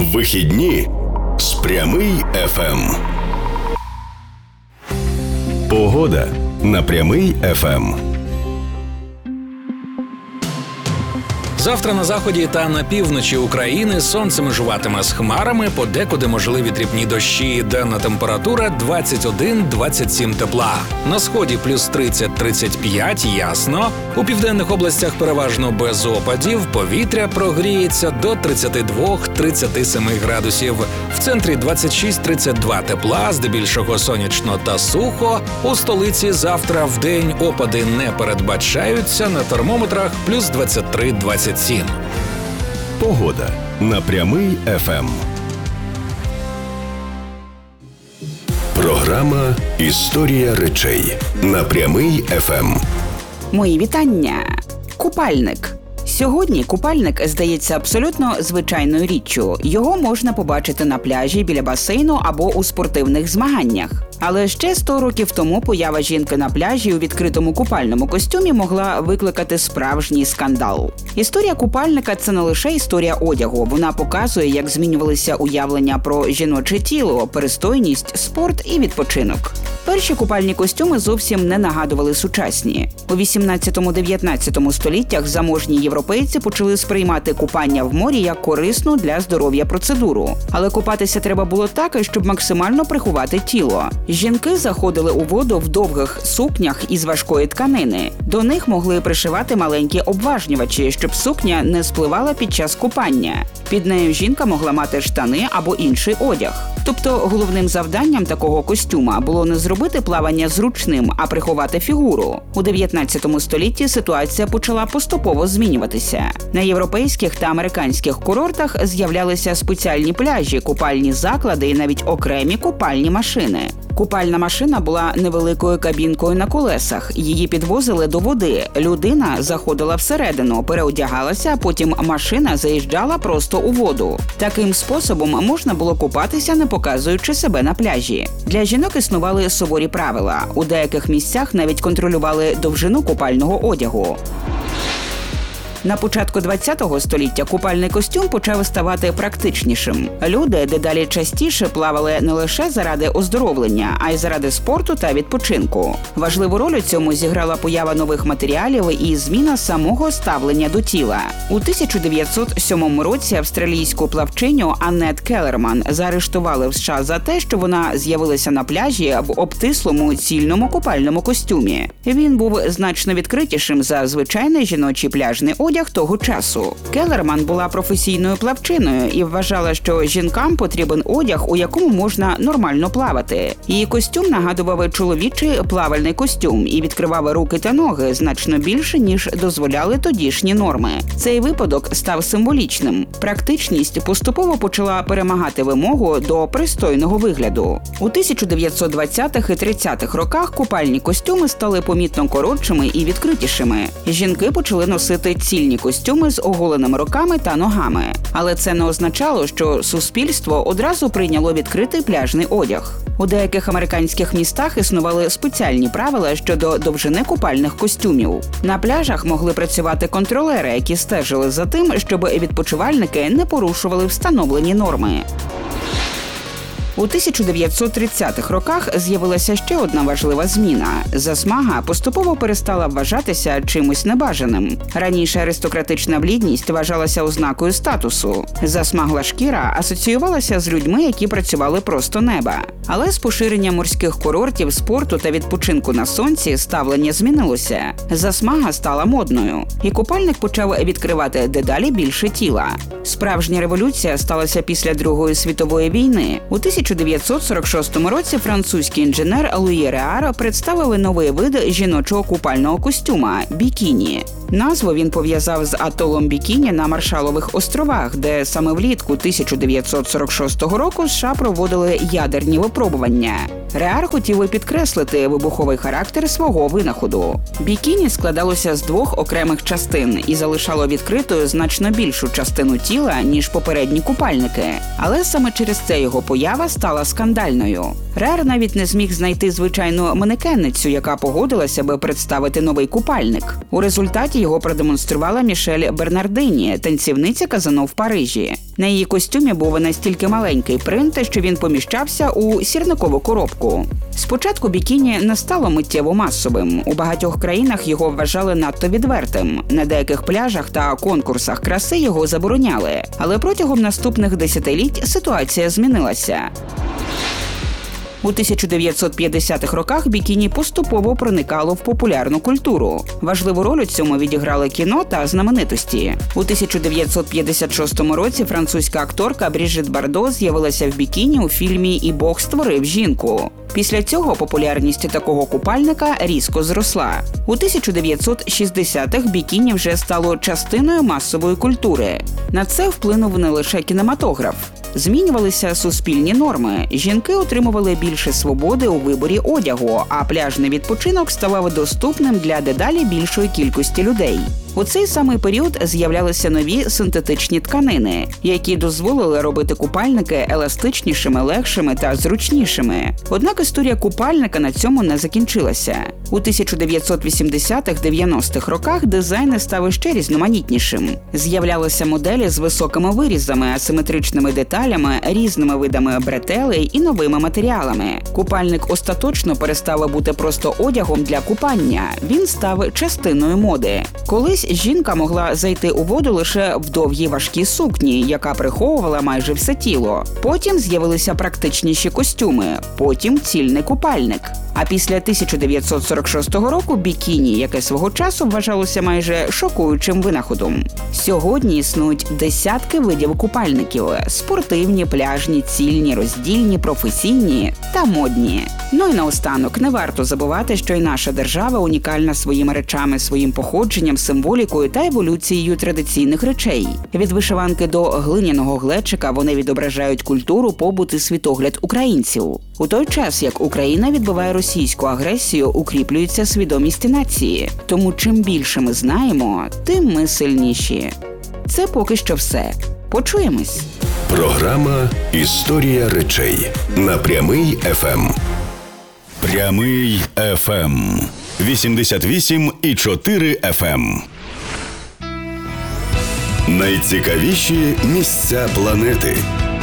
Вихідні з Прямий ФМ. Погода на Прямий ФМ. Завтра на заході та на півночі України сонце межуватиме з хмарами, подекуди можливі дрібні дощі, денна температура 21-27 тепла. На сході плюс 30-35, ясно. У південних областях переважно без опадів, повітря прогріється до 32-37 градусів. В центрі 26-32 тепла, здебільшого сонячно та сухо. У столиці завтра вдень опади не передбачаються, на термометрах плюс 23-27. Погода на Прямий ФМ. Програма «Історія речей» на Прямий ФМ. Мої вітання. Купальник. Сьогодні купальник здається абсолютно звичайною річчю. Його можна побачити на пляжі, біля басейну або у спортивних змаганнях. Але ще 100 років тому поява жінки на пляжі у відкритому купальному костюмі могла викликати справжній скандал. Історія купальника – це не лише історія одягу. Вона показує, як змінювалися уявлення про жіноче тіло, перестойність, спорт і відпочинок. Перші купальні костюми зовсім не нагадували сучасні. У 18-19 століттях заможні європейці почали сприймати купання в морі як корисну для здоров'я процедуру. Але купатися треба було так, щоб максимально приховати тіло. Жінки заходили у воду в довгих сукнях із важкої тканини. До них могли пришивати маленькі обважнювачі, щоб сукня не спливала під час купання. Під нею жінка могла мати штани або інший одяг. Тобто головним завданням такого костюма було не зробити плавання зручним, а приховати фігуру. У 19 столітті ситуація почала поступово змінюватися. На європейських та американських курортах з'являлися спеціальні пляжі, купальні заклади і навіть окремі купальні машини. Купальна машина була невеликою кабінкою на колесах. Її підвозили до води. Людина заходила всередину, переодягалася, а потім машина заїжджала просто у воду. Таким способом можна було купатися, не показуючи себе на пляжі. Для жінок існували суворі правила. У деяких місцях навіть контролювали довжину купального одягу. На початку ХХ століття купальний костюм почав ставати практичнішим. Люди дедалі частіше плавали не лише заради оздоровлення, а й заради спорту та відпочинку. Важливу роль у цьому зіграла поява нових матеріалів і зміна самого ставлення до тіла. У 1907 році австралійську плавчиню Аннет Келлерман заарештували в США за те, що вона з'явилася на пляжі в обтислому цільному купальному костюмі. Він був значно відкритішим за звичайний жіночий пляжний одяг того часу. Келлерман була професійною плавчиною і вважала, що жінкам потрібен одяг, у якому можна нормально плавати. Її костюм нагадував чоловічий плавальний костюм і відкривав руки та ноги значно більше, ніж дозволяли тодішні норми. Цей випадок став символічним. Практичність поступово почала перемагати вимогу до пристойного вигляду. У 1920-х і 30-х роках купальні костюми стали помітно коротшими і відкритішими. Жінки почали носити цільні костюми з оголеними руками та ногами. Але це не означало, що суспільство одразу прийняло відкритий пляжний одяг. У деяких американських містах існували спеціальні правила щодо довжини купальних костюмів. На пляжах могли працювати контролери, які стежили за тим, щоб відпочивальники не порушували встановлені норми. У 1930-х роках з'явилася ще одна важлива зміна. Засмага поступово перестала вважатися чимось небажаним. Раніше аристократична блідність вважалася ознакою статусу. Засмагла шкіра асоціювалася з людьми, які працювали просто неба. Але з поширенням морських курортів, спорту та відпочинку на сонці ставлення змінилося. Засмага стала модною. І купальник почав відкривати дедалі більше тіла. Справжня революція сталася після Другої світової війни. У 1946 році французький інженер Луї Реар представив новий вид жіночого купального костюма – бікіні. Назву він пов'язав з атолом Бікіні на Маршалових островах, де саме влітку 1946 року США проводили ядерні випробування. Реар хотів підкреслити вибуховий характер свого винаходу. Бікіні складалося з 2 окремих частин і залишало відкритою значно більшу частину тіла, ніж попередні купальники. Але саме через це його поява стала скандальною. Реар навіть не зміг знайти звичайну манекенницю, яка погодилася би представити новий купальник. У результаті його продемонструвала Мішель Бернардині, танцівниця казино в Парижі. На її костюмі був настільки маленький принт, що він поміщався у сірникову коробку. Спочатку бікіні не стало миттєво масовим. У багатьох країнах його вважали надто відвертим. На деяких пляжах та конкурсах краси його забороняли. Але протягом наступних десятиліть ситуація змінилася. У 1950-х роках бікіні поступово проникало в популярну культуру. Важливу роль у цьому відіграли кіно та знаменитості. У 1956 році французька акторка Бріжит Бардо з'явилася в бікіні у фільмі «І Бог створив жінку». Після цього популярність такого купальника різко зросла. У 1960-х бікіні вже стало частиною масової культури. На це вплинув не лише кінематограф. Змінювалися суспільні норми. Жінки отримували більше свободи у виборі одягу, а пляжний відпочинок ставав доступним для дедалі більшої кількості людей. У цей самий період з'являлися нові синтетичні тканини, які дозволили робити купальники еластичнішими, легшими та зручнішими. Однак історія купальника на цьому не закінчилася. У 1980-90-х роках дизайн став ще різноманітнішим. З'являлися моделі з високими вирізами, асиметричними деталями, різними видами бретелей і новими матеріалами. Купальник остаточно перестав бути просто одягом для купання. Він став частиною моди. Колись жінка могла зайти у воду лише в довгій важкій сукні, яка приховувала майже все тіло. Потім з'явилися практичніші костюми, потім цільний купальник. А після 1946 року бікіні, яке свого часу вважалося майже шокуючим винаходом. Сьогодні існують десятки видів купальників – спортивні, пляжні, цільні, роздільні, професійні та модні. Ну і наостанок, не варто забувати, що і наша держава унікальна своїми речами, своїм походженням, символікою та еволюцією традиційних речей. Від вишиванки до глиняного глечика вони відображають культуру, побут і світогляд українців. У той час, як Україна відбиває російську агресію, укріплюється свідомість нації. Тому чим більше ми знаємо, тим ми сильніші. Це поки що все. Почуємось. Програма «Історія речей» на Прямий ФМ. Прямий ФМ. 88,4 ФМ. Найцікавіші місця планети.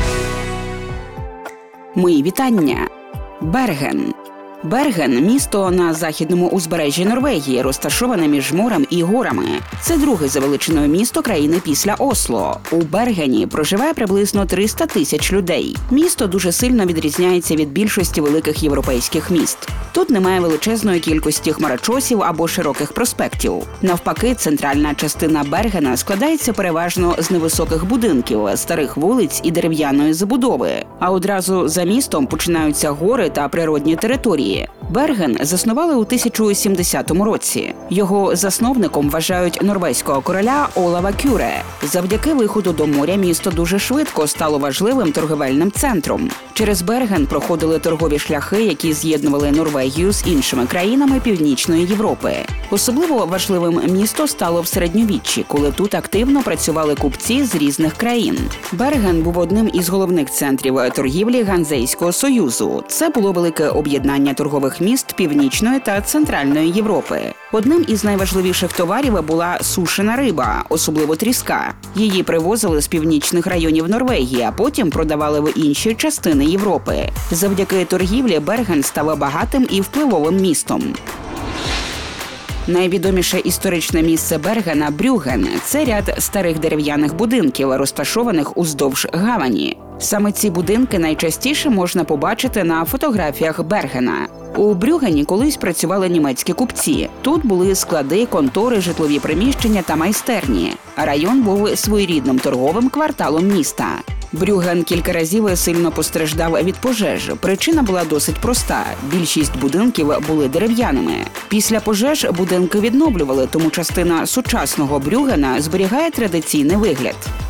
Мої вітання. Берген. Берген – місто на західному узбережжі Норвегії, розташоване між морем і горами. Це друге за величиною місто країни після Осло. У Бергені проживає приблизно 300 тисяч людей. Місто дуже сильно відрізняється від більшості великих європейських міст. Тут немає величезної кількості хмарочосів або широких проспектів. Навпаки, центральна частина Бергена складається переважно з невисоких будинків, старих вулиць і дерев'яної забудови. А одразу за містом починаються гори та природні території. Берген заснували у 1070 році. Його засновником вважають норвезького короля Олава Кюре. Завдяки виходу до моря місто дуже швидко стало важливим торговельним центром. Через Берген проходили торгові шляхи, які з'єднували Норвегію з іншими країнами Північної Європи. Особливо важливим місто стало в середньовіччі, коли тут активно працювали купці з різних країн. Берген був одним із головних центрів торгівлі Ганзейського Союзу. Це було велике об'єднання торгових міст Північної та Центральної Європи. Одним із найважливіших товарів була сушена риба, особливо тріска. Її привозили з північних районів Норвегії, а потім продавали в інші частини Європи. Завдяки торгівлі Берген став багатим і впливовим містом. Найвідоміше історичне місце Бергена – Брюген. Це ряд старих дерев'яних будинків, розташованих уздовж гавані. Саме ці будинки найчастіше можна побачити на фотографіях Бергена. У Брюгені колись працювали німецькі купці. Тут були склади, контори, житлові приміщення та майстерні. Район був своєрідним торговим кварталом міста. Брюген кілька разів сильно постраждав від пожеж. Причина була досить проста – більшість будинків були дерев'яними. Після пожеж будинки відновлювали, тому частина сучасного Брюгена зберігає традиційний вигляд.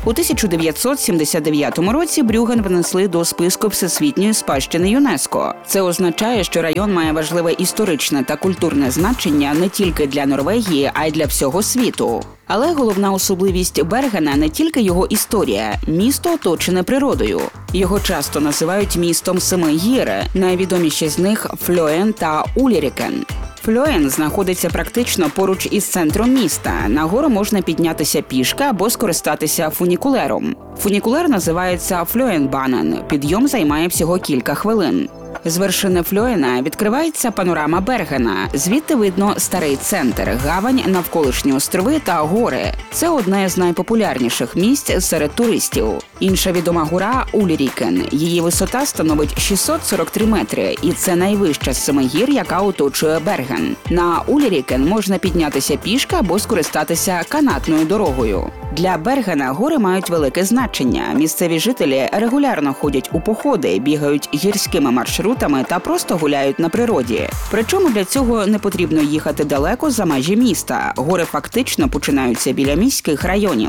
У 1979 році Брюгген внесли до списку Всесвітньої спадщини ЮНЕСКО. Це означає, що район має важливе історичне та культурне значення не тільки для Норвегії, а й для всього світу. Але головна особливість Бергена не тільки його історія. Місто оточене природою. Його часто називають містом семи гір, найвідоміші з них Фльоен та Улірікен. Фльоен знаходиться практично поруч із центром міста. Нагору можна піднятися пішки або скористатися фунікулером. Фунікулер називається Фльоенбанен. Підйом займає всього кілька хвилин. З вершини Фльоена відкривається панорама Бергена. Звідти видно старий центр, гавань, навколишні острови та гори. Це одне з найпопулярніших місць серед туристів. Інша відома гора – Улірікен. Її висота становить 643 метри, і це найвища з семи гір, яка оточує Берген. На Улірікен можна піднятися пішки або скористатися канатною дорогою. Для Бергена гори мають велике значення. Місцеві жителі регулярно ходять у походи, бігають гірськими маршрутами та просто гуляють на природі. Причому для цього не потрібно їхати далеко за межі міста. Гори фактично починаються біля міських районів.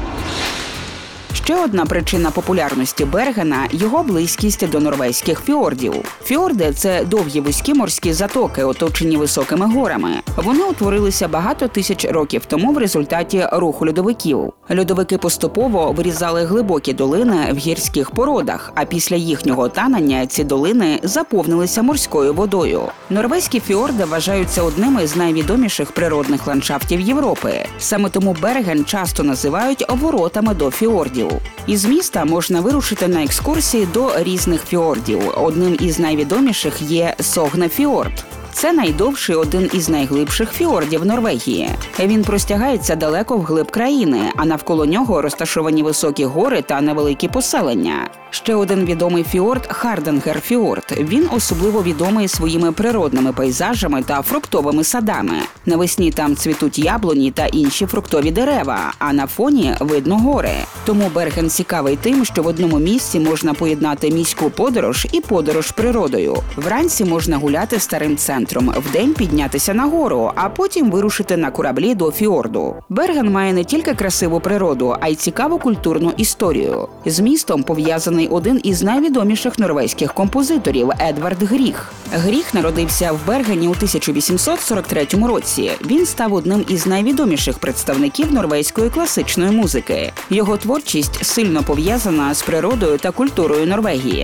Ще одна причина популярності Бергена – його близькість до норвезьких фьордів. Фьорди – це довгі вузькі морські затоки, оточені високими горами. Вони утворилися багато тисяч років тому в результаті руху льодовиків. Льодовики поступово вирізали глибокі долини в гірських породах, а після їхнього танення ці долини заповнилися морською водою. Норвезькі фьорди вважаються одними з найвідоміших природних ландшафтів Європи. Саме тому Берген часто називають воротами до фьордів. Із міста можна вирушити на екскурсії до різних фьордів. Одним із найвідоміших є Согнефьорд. Це найдовший, один із найглибших фьордів Норвегії. Він простягається далеко вглиб країни, а навколо нього розташовані високі гори та невеликі поселення. Ще один відомий фьорд – Хардангерфьорд. Він особливо відомий своїми природними пейзажами та фруктовими садами. Навесні там цвітуть яблуні та інші фруктові дерева, а на фоні видно гори. Тому Берген цікавий тим, що в одному місці можна поєднати міську подорож і подорож природою. Вранці можна гуляти старим центром, вдень піднятися на гору, а потім вирушити на кораблі до фьорду. Берген має не тільки красиву природу, а й цікаву культурну історію. З містом пов'язаний один із найвідоміших норвезьких композиторів – Едвард Гріх. Гріх народився в Бергені у 1843 році. Він став одним із найвідоміших представників норвезької класичної музики. Його творчість сильно пов'язана з природою та культурою Норвегії.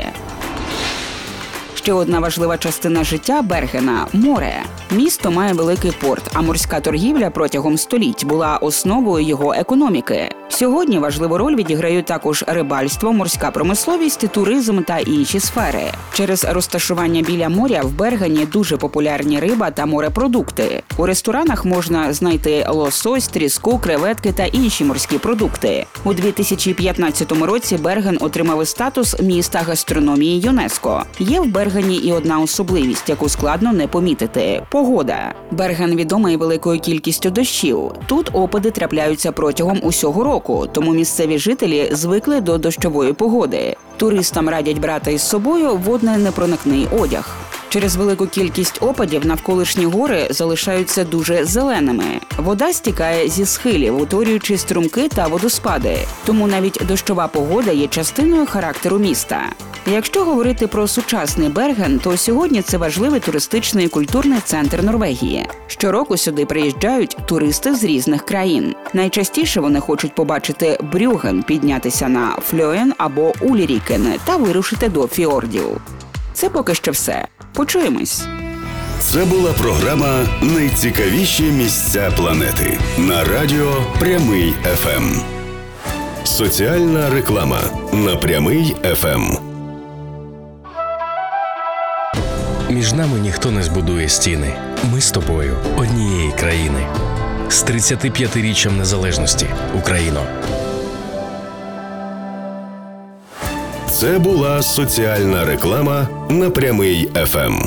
Ще одна важлива частина життя Бергена – море. Місто має великий порт, а морська торгівля протягом століть була основою його економіки. Сьогодні важливу роль відіграють також рибальство, морська промисловість, туризм та інші сфери. Через розташування біля моря в Бергені дуже популярні риба та морепродукти. У ресторанах можна знайти лосось, тріску, креветки та інші морські продукти. У 2015 році Берген отримав статус міста гастрономії ЮНЕСКО. Є в Бергені і одна особливість, яку складно не помітити – погода. Берген відомий великою кількістю дощів. Тут опади трапляються протягом усього року, тому місцеві жителі звикли до дощової погоди. Туристам радять брати із собою воднонепроникний одяг. Через велику кількість опадів навколишні гори залишаються дуже зеленими. Вода стікає зі схилів, утворюючи струмки та водоспади. Тому навіть дощова погода є частиною характеру міста. Якщо говорити про сучасний Берген, то сьогодні це важливий туристичний і культурний центр Норвегії. Щороку сюди приїжджають туристи з різних країн. Найчастіше вони хочуть побачити Брюгген, піднятися на Фльоен або Улірікен та вирушити до фьордів. Це поки що все. Почуємось. Це була програма «Найцікавіші місця планети» на радіо Прямий ФМ. Соціальна реклама на Прямий ФМ. Між нами ніхто не збудує стіни. Ми з тобою однієї країни. З 35-річчям незалежності, Україно. Це була соціальна реклама на Прямий ФМ.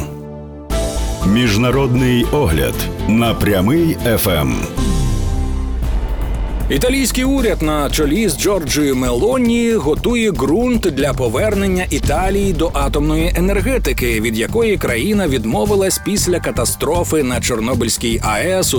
Міжнародний огляд на Прямий ФМ. Італійський уряд на чолі з Джорджією Мелоні готує ґрунт для повернення Італії до атомної енергетики, від якої країна відмовилась після катастрофи на Чорнобильській АЕС у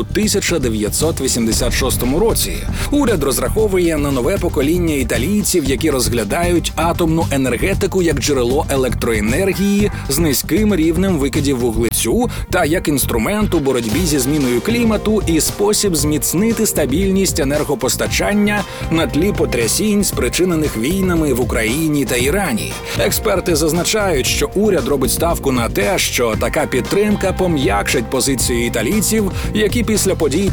1986 році. Уряд розраховує на нове покоління італійців, які розглядають атомну енергетику як джерело електроенергії з низьким рівнем викидів вуглецю та як інструмент у боротьбі зі зміною клімату і спосіб зміцнити стабільність енергопостачання на тлі потрясінь, спричинених війнами в Україні та Ірані. Експерти зазначають, що уряд робить ставку на те, що така підтримка пом'якшить позицію італійців, які після подій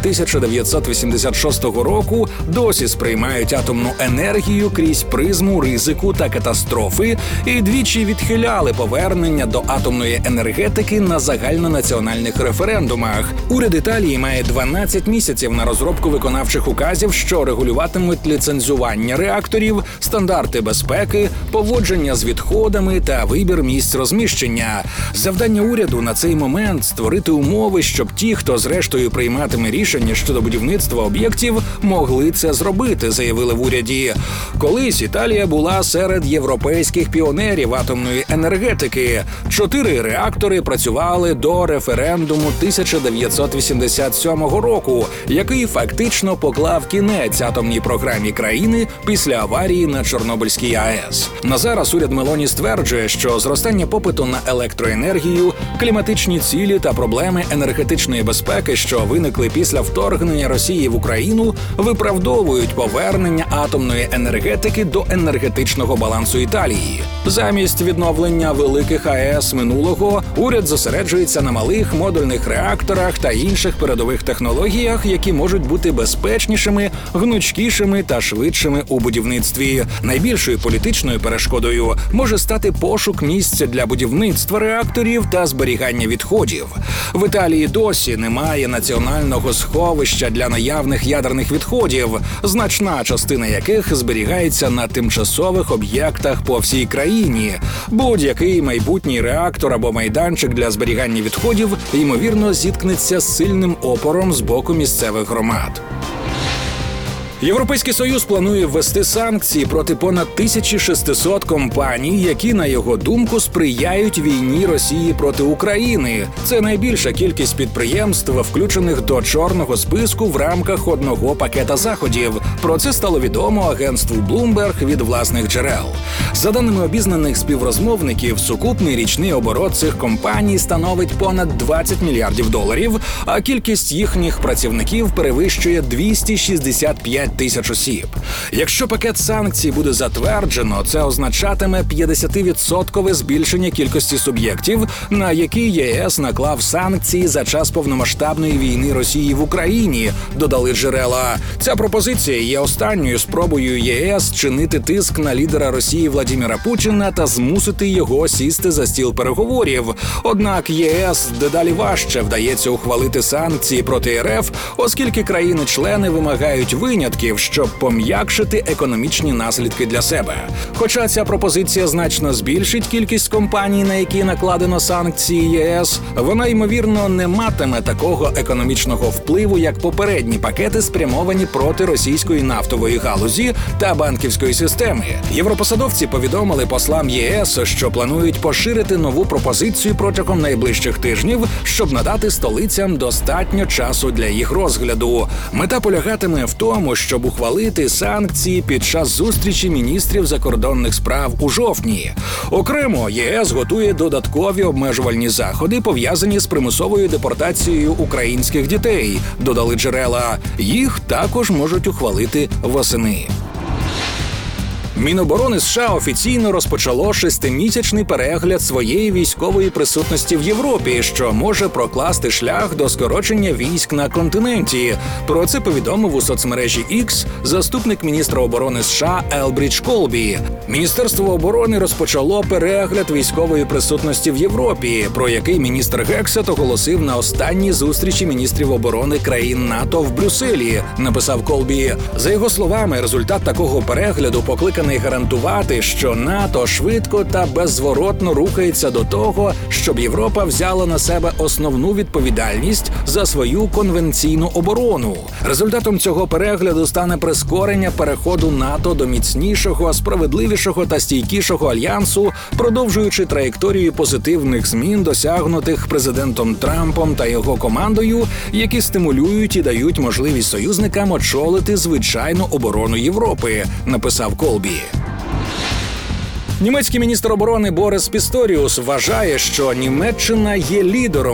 1986 року досі сприймають атомну енергію крізь призму ризику та катастрофи і двічі відхиляли повернення до атомної енергетики на загальнонаціональних референдумах. Уряд Італії має 12 місяців на розробку виконавчих указів, що регулюватимуть ліцензування реакторів, стандарти безпеки, поводження з відходами та вибір місць розміщення. Завдання уряду на цей момент – створити умови, щоб ті, хто зрештою прийматиме рішення щодо будівництва об'єктів, могли це зробити, заявили в уряді. Колись Італія була серед європейських піонерів атомної енергетики. 4 реактори працювали до референдуму 1987 року, який фактично поклав кінець атомній програмі країни після аварії на Чорнобильській АЕС. На зараз уряд Мелоні стверджує, що зростання попиту на електроенергію, кліматичні цілі та проблеми енергетичної безпеки, що виникли після вторгнення Росії в Україну, виправдовують повернення атомної енергетики до енергетичного балансу Італії. Замість відновлення великих АЕС минулого, уряд зосереджується на малих модульних реакторах та інших передових технологіях, які можуть бути безпечнішими, гнучкішими та швидшими у будівництві. Найбільшою політичною перешкодою може стати пошук місця для будівництва реакторів та зберігання відходів. В Італії досі немає національного сховища для наявних ядерних відходів, значна частина яких зберігається на тимчасових об'єктах по всій країні. Будь-який майбутній реактор або майданчик для зберігання відходів, ймовірно, зіткнеться з сильним опором з боку місцевих громад. Європейський Союз планує ввести санкції проти понад 1600 компаній, які, на його думку, сприяють війні Росії проти України. Це найбільша кількість підприємств, включених до чорного списку в рамках одного пакета заходів. Про це стало відомо агентству Bloomberg від власних джерел. За даними обізнаних співрозмовників, сукупний річний оборот цих компаній становить понад 20 мільярдів доларів, а кількість їхніх працівників перевищує 265 тисяч осіб. Якщо пакет санкцій буде затверджено, це означатиме 50% збільшення кількості суб'єктів, на які ЄС наклав санкції за час повномасштабної війни Росії в Україні, додали джерела. Ця пропозиція є останньою спробою ЄС чинити тиск на лідера Росії Владимира Путіна та змусити його сісти за стіл переговорів. Однак ЄС дедалі важче вдається ухвалити санкції проти РФ, оскільки країни-члени вимагають винятків, щоб пом'якшити економічні наслідки для себе. Хоча ця пропозиція значно збільшить кількість компаній, на які накладено санкції ЄС, вона, ймовірно, не матиме такого економічного впливу, як попередні пакети, спрямовані проти російської нафтової галузі та банківської системи. Європосадовці повідомили послам ЄС, що планують поширити нову пропозицію протягом найближчих тижнів, щоб надати столицям достатньо часу для їх розгляду. Мета полягатиме в тому, щоб ухвалити санкції під час зустрічі міністрів закордонних справ у жовтні. Окремо, ЄС готує додаткові обмежувальні заходи, пов'язані з примусовою депортацією українських дітей, додали джерела. Їх також можуть ухвалити восени. Міноборони США офіційно розпочало 6-місячний перегляд своєї військової присутності в Європі, що може прокласти шлях до скорочення військ на континенті. Про це повідомив у соцмережі X заступник міністра оборони США Елбрідж Колбі. Міністерство оборони розпочало перегляд військової присутності в Європі, про який міністр Гексет оголосив на останній зустрічі міністрів оборони країн НАТО в Брюсселі, написав Колбі. За його словами, результат такого перегляду покликаний зобов'язаний гарантувати, що НАТО швидко та беззворотно рухається до того, щоб Європа взяла на себе основну відповідальність за свою конвенційну оборону. Результатом цього перегляду стане прискорення переходу НАТО до міцнішого, справедливішого та стійкішого альянсу, продовжуючи траєкторію позитивних змін, досягнутих президентом Трампом та його командою, які стимулюють і дають можливість союзникам очолити звичайну оборону Європи, написав Колбі. Німецький міністр оборони Борис Пісторіус вважає, що Німеччина є лідером